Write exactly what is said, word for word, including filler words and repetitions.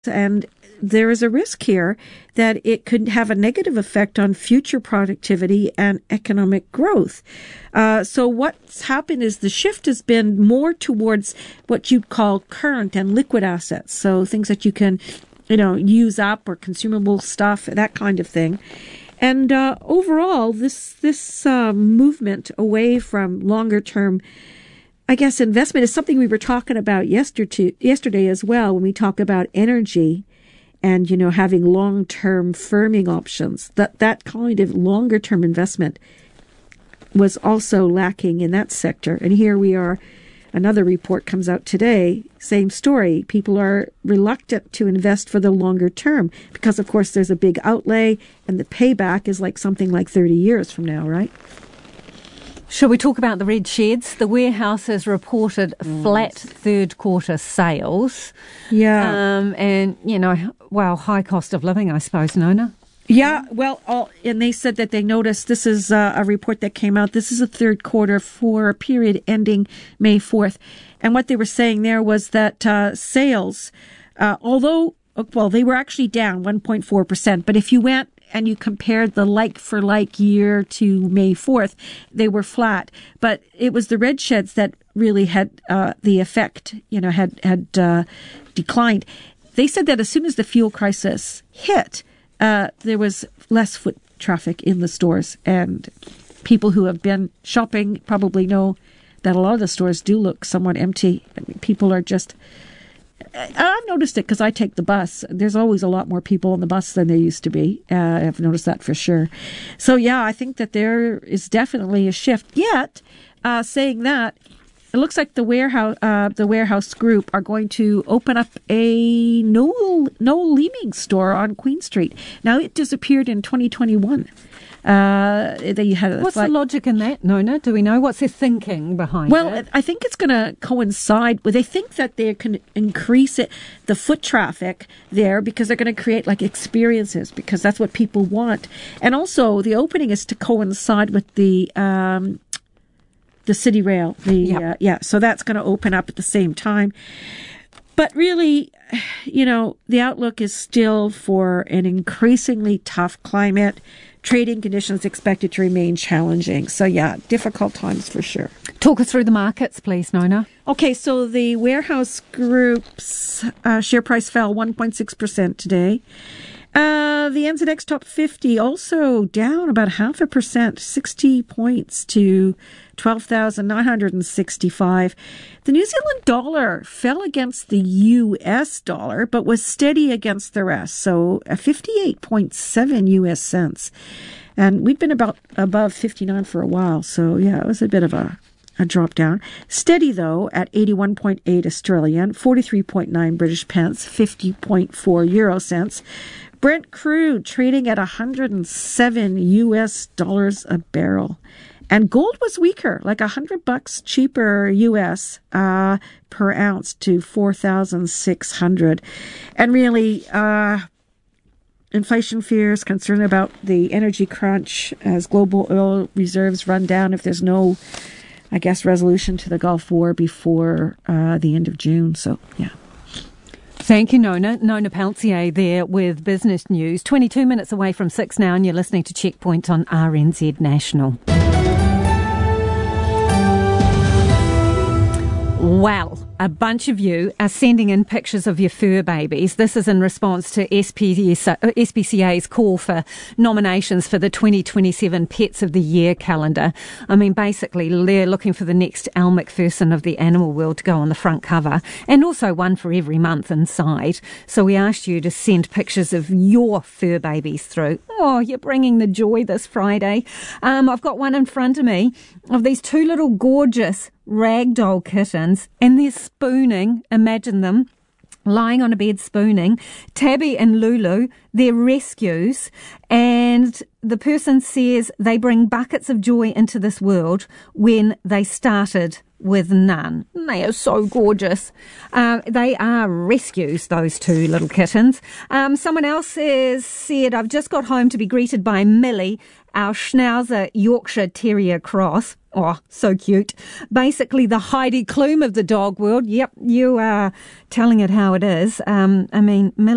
And there is a risk here that it could have a negative effect on future productivity and economic growth. Uh, so what's happened is the shift has been more towards what you'd call current and liquid assets. So things that you can, you know, use up or consumable stuff, that kind of thing. And uh, overall, this this uh, movement away from longer term, I guess, investment is something we were talking about yesterday, yesterday as well when we talk about energy and, you know, having long-term firming options. That that kind of longer-term investment was also lacking in that sector. And here we are. Another report comes out today, same story. People are reluctant to invest for the longer term because, of course, there's a big outlay and the payback is like something like thirty years from now, right? Shall we talk about the red sheds? The warehouse has reported mm. flat third quarter sales. Yeah. Um, and, you know, well, high cost of living, I suppose, Nona. Yeah, well, all, and they said that they noticed, this is uh, a report that came out, this is a third quarter for a period ending May fourth. And what they were saying there was that uh, sales, uh, although, well, they were actually down one point four percent, but if you went and you compared the like-for-like year to May fourth, they were flat. But it was the red sheds that really had uh, the effect, you know, had, had uh, declined. They said that as soon as the fuel crisis hit, uh, there was less foot traffic in the stores. And people who have been shopping probably know that a lot of the stores do look somewhat empty. I mean, people are just... I've noticed it because I take the bus. There's always a lot more people on the bus than there used to be. Uh, I've noticed that for sure. So, yeah, I think that there is definitely a shift. Yet, uh, saying that, it looks like the warehouse, uh, the warehouse group are going to open up a Noel, Noel Leeming store on Queen Street. Now, it disappeared in twenty twenty-one. Uh, they had a What's flight. the logic in that, Nona? Do we know? What's their thinking behind well, it? Well, I think it's going to coincide with, they think that they can increase it, the foot traffic there because they're going to create like experiences because that's what people want. And also the opening is to coincide with the, um, the City Rail. The, yep. uh, yeah. So that's going to open up at the same time. But really, you know, the outlook is still for an increasingly tough climate. Trading conditions expected to remain challenging. So, yeah, difficult times for sure. Talk us through the markets, please, Nona. Okay, so the warehouse group's uh, share price fell one point six percent today. Uh, the N Z X Top fifty also down about half a percent, sixty points to twelve thousand nine hundred sixty-five. The New Zealand dollar fell against the U S dollar, but was steady against the rest. So uh, fifty-eight point seven U S cents. And we've been about above fifty-nine for a while. So yeah, it was a bit of a, a drop down. Steady though at eighty-one point eight Australian, forty-three point nine British pence, fifty point four Euro cents. Brent crude trading at one hundred seven U S dollars a barrel. And gold was weaker, like one hundred bucks cheaper U S uh, per ounce to four thousand six hundred. And really, uh, inflation fears, concern about the energy crunch as global oil reserves run down if there's no, I guess, resolution to the Gulf War before uh, the end of June. So, yeah. Thank you, Nona. Nona Peltier there with Business News. twenty-two minutes away from six now, and you're listening to Checkpoint on R N Z National. Well, a bunch of you are sending in pictures of your fur babies. This is in response to S P C A's call for nominations for the twenty twenty-seven Pets of the Year calendar. I mean, basically, they're looking for the next Al McPherson of the animal world to go on the front cover, and also one for every month inside. So we asked you to send pictures of your fur babies through. Oh, you're bringing the joy this Friday. Um, I've got one in front of me of these two little gorgeous ragdoll kittens, and they're spooning. Imagine them lying on a bed spooning. Tabby and Lulu, they're rescues, and the person says they bring buckets of joy into this world when they started with none. They are so gorgeous. Uh, they are rescues, those two little kittens. Um, someone else has said, I've just got home to be greeted by Millie, our Schnauzer Yorkshire Terrier cross. Oh, so cute. Basically the Heidi Klum of the dog world. Yep, you are telling it how it is. Um, I mean, Millie